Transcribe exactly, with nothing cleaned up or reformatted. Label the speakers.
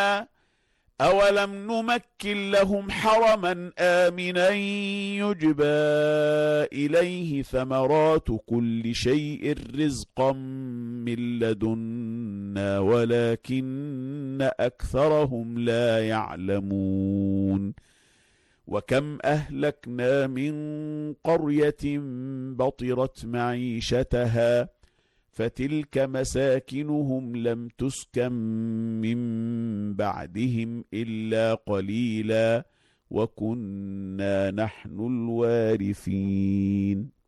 Speaker 1: أولم نمكن لهم حرما آمنا يجبى إليه ثمرات كل شيء رزقا من لدنا ولكن أكثرهم لا يعلمون وكم أهلكنا من قرية بطرت معيشتها فتلك مساكنهم لم تسكن من بعدهم إلا قليلا وكنا نحن الوارثين